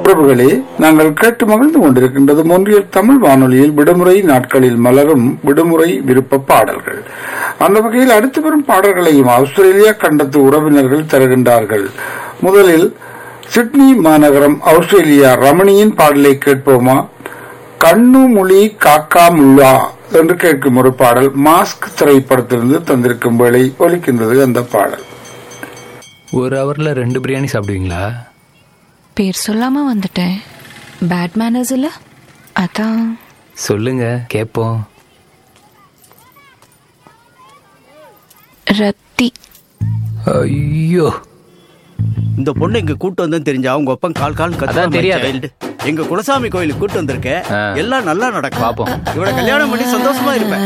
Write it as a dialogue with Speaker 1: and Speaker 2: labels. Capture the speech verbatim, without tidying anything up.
Speaker 1: உறவுகளே, நாங்கள் கேட்டு மகிழ்ந்து கொண்டிருக்கின்றது மொன்றியல் தமிழ் வானொலியில் விடுமுறை நாட்களில் மலரும் விடுமுறை விருப்ப பாடல்கள். அந்த வகையில் அடுத்து வரும் பாடல்களையும் ஆஸ்திரேலியா கண்டத்து உறவினர்கள் தருகின்றார்கள். முதலில் சிட்னி மாநகரம் ஆஸ்திரேலியா ரமணியின் பாடலை கேட்போமா? கண்ணு மொழி காக்கா முல்லா என்று கேட்கும் ஒரு பாடல் மாஸ்க் திரைப்படத்திலிருந்து தந்திருக்கும் வேளை ஒலிக்கின்றது அந்த பாடல்.
Speaker 2: ஒரு ஹவர்ல ரெண்டு பிரியாணி சாப்பிடுவீங்களா?
Speaker 3: பேர் சொல்லாம வந்துட்டேன். பேட் மேனர்ஸ் இல்ல, அதான்.
Speaker 2: சொல்லுங்க கேப்போம்.
Speaker 3: ரத்தி.
Speaker 2: ஐயோ,
Speaker 4: இந்த பொண்ணு இங்க கூட்டு வந்தேன்னு தெரிஞ்சா அவங்க ஒப்பம் கால் கால் கத்தான் தெரியாது. எங்க குலசாமி கோயிலுக்கு கூட்டு வந்திருக்க, எல்லாம் நல்லா நடக்கும். இவளை கல்யாணம் பண்ணி சந்தோஷமா இருப்பேன்.